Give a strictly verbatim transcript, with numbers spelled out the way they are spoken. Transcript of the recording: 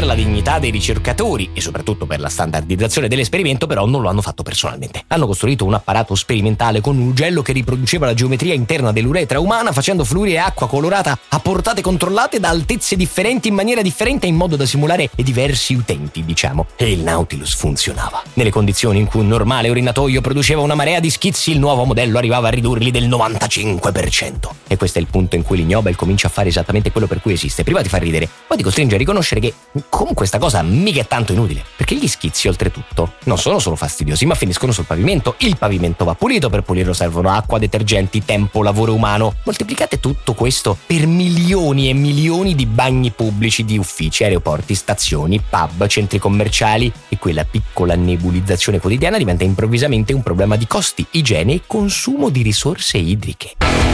per la dignità dei ricercatori e soprattutto per la standardizzazione dell'esperimento, però non lo hanno fatto personalmente. Hanno costruito un apparato sperimentale con un ugello che riproduceva la geometria interna dell'uretra umana, facendo fluire acqua colorata a portate controllate da altezze differenti in maniera differente, in modo da simulare diversi utenti, diciamo. E il Nautilus funzionava. Nelle condizioni in cui un normale orinatoio produceva una marea di schizzi, il nuovo modello arrivava a ridurli del novantacinque per cento. E questo è il punto in cui l'Ignobel comincia a fare esattamente quello per cui esiste. Prima ti fa ridere, poi ti costringe a riconoscere che comunque sta cosa mica è tanto inutile, perché gli schizzi oltretutto non sono solo fastidiosi, ma finiscono sul pavimento. Il pavimento va pulito, per pulirlo servono acqua, detergenti, tempo, lavoro umano. Moltiplicate tutto questo per milioni e milioni di bagni pubblici, di uffici, aeroporti, stazioni, pub, centri commerciali, e quella piccola nebulizzazione quotidiana diventa improvvisamente un problema di costi, igiene e consumo di risorse idriche.